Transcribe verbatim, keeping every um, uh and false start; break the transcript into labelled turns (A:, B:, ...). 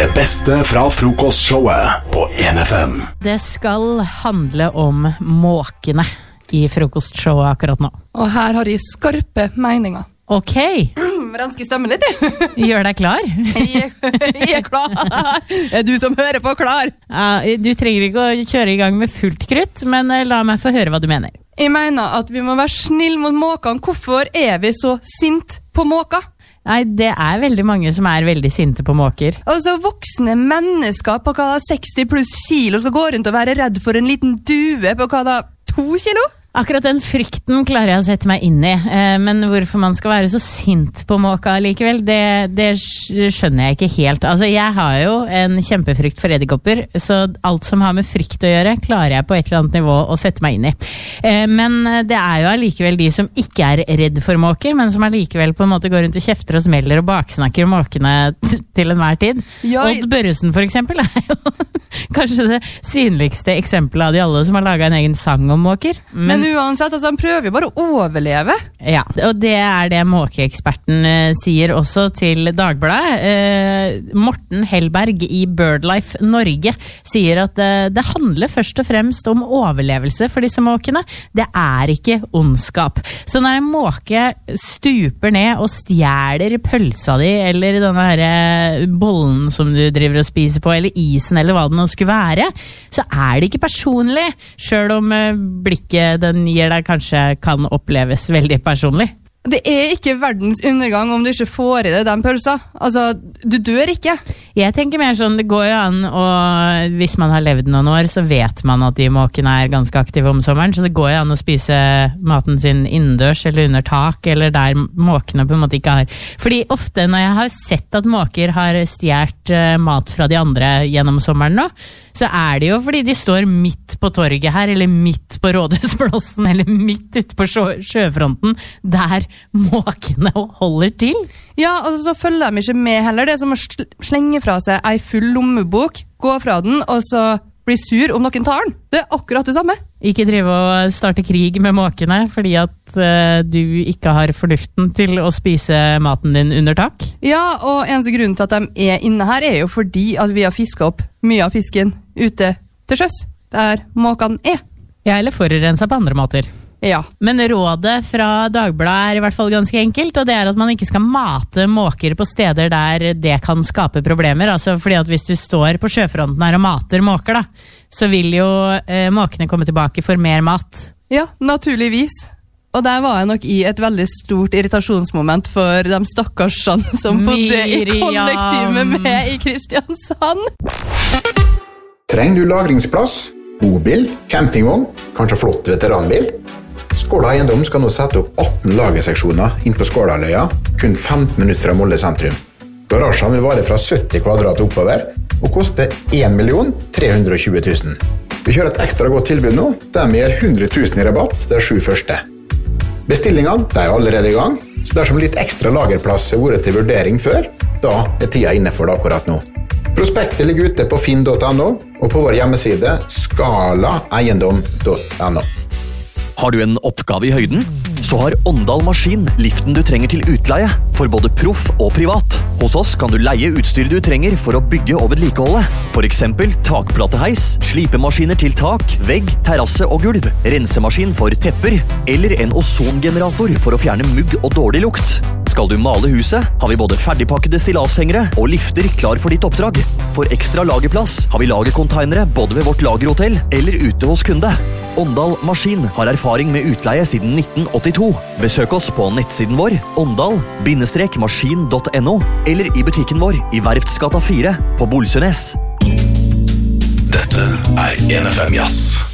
A: Det beste fra frokostshowet på en F M.
B: Det skal handle om måkene i frokostshowet akkurat nå.
C: Og her har jeg skarpe meninger.
B: Ok.
C: Ranske stemmen litt.
B: Gjør deg klar?
C: jeg, jeg er klar. Er du som hører på klar?
B: Ja, du trenger ikke å kjøre i gang med fullt krytt, men la meg få høre hva du mener.
C: Jeg mener at vi må være snill mot måkene. Hvorfor er vi så sint på måker?
B: Nei, det er veldig mange som er veldig sinte på måker.
C: Altså, voksne mennesker på hva da seksti pluss kilo skal gå rundt og være redd for en liten due på hva da to kilo?
B: Akkurat den frykten klarer jeg å sette meg inn i, men hvorfor man skal være så sint på måka likevel, det, det skjønner jeg ikke helt. Altså, jeg har jo en kjempefrykt for edderkopper, så alt som har med frykt å gjøre, klarer jeg på et eller annet nivå å sette meg inn i. Men det er jo allikevel de som ikke er redd for måker, men som allikevel på en måte går rundt og kjefter og smeller og baksnakker måkene til enhver tid. Ja, Odd Børresen for eksempel er jo kanskje det synligste eksempelet av de alle som har laget en egen sang om måker. Men
C: Men uansett, altså, han prøver jo bare å overleve.
B: Ja, og det er det måkeeksperten eh, sier også til Dagbladet. Eh, Morten Hellberg i BirdLife Norge sier at eh, det handler først og fremst om overlevelse for disse måkene. Det er ikke ondskap. Så når en måke stuper ned og stjeler pølsa di, eller denne her eh, bollen som du driver og spiser på, eller isen, eller hva det nå skulle være, så er det ikke personlig, selv om eh, blikket den gir deg kanskje kan oppleves veldig personlig.
C: Det er ikke verdens undergang om du ikke får i deg den pølsa. Altså, du dør ikke.
B: Jeg tenker mer sånn, det går jo an, og hvis man har levd noen år, så vet man at de måkene er ganske aktive om sommeren, så det går jo an å spise maten sin innendørs eller under tak, eller der måkene på en måte ikke har. Fordi ofte når jeg har sett at måker har stjert mat fra de andre gjennom sommeren nå, så er det jo fordi de står midt på torget her, eller midt på Rådhusplassen, eller midt ute på sjø sjøfronten, der måkene holder til.
C: Ja, altså så følger de ikke med heller. Det er som å slenge fra seg ei full lommebok, gå fra den, og så bli sur om noen tar den. Det er akkurat det samme.
B: Ikke drive og starte krig med måkene, fordi at uh, du ikke har fornuften til å spise maten din under tak.
C: Ja, og eneste grunnen til at de er inne her er jo fordi at vi har fisket opp mye av fisken ute til sjøs, der måkene er.
B: Ja, eller forurenset på andre måter.
C: Ja. Men
B: rådet fra Dagbladet er i hvert fall ganske enkelt, og det er at man ikke skal mate måker på steder der det kan skape problemer. Altså fordi at hvis du står på sjøfronten her og mater måker, da, så vil jo eh, måkene komme tilbake for mer mat.
C: Ja, naturligvis. Og der var jeg nok i et veldig stort irritasjonsmoment for de stakkarsene som bodde i kollektiv med meg i Kristiansand.
D: Trenger du lagringsplass? Bobil, campingvogn, kanskje flott veteranbil? Skåla Eiendom skal nå sette opp atten lagerseksjoner inn på Skålaløya, kun femten minutter fra Molde sentrum. Garasjen vil vare fra sytti kvadrat oppover, og koste en million tre hundre og tjue tusen. Vi kjører et ekstra godt tilbud nå, der vi gir hundre tusen i rabatt de sju første. Bestillingene de er allerede i gang, så dersom litt ekstra lagerplass er vært til vurdering før, da er tida inne for det akkurat nå. Prospektet ligger ute på finn punktum no og på vår hjemmeside skala eiendom punktum no.
E: Har du en oppgave i høyden? Så har Åndal Maskin liften du trenger til utleie, for både proff og privat. Hos oss kan du leie utstyret du trenger for å bygge og vedlikeholde. For eksempel takplateheis, slipemaskiner til tak, vegg, terrasse og gulv, rensemaskin for tepper, eller en ozongenerator for å fjerne mugg og dårlig lukt. Skal du male huset, har vi både ferdigpakkede stillashengere og lifter klar for ditt oppdrag. For ekstra lagerplass har vi lagercontainere både ved vårt lagerhotell eller ute hos kunde. Åndal Maskin har erfaring med utleie siden nitten åttito. Besøk oss på nettsiden vår åndal maskin punktum no eller i butikken vår i Verftsgata fire på Bolsønes.
A: Dette er en F M Jazz.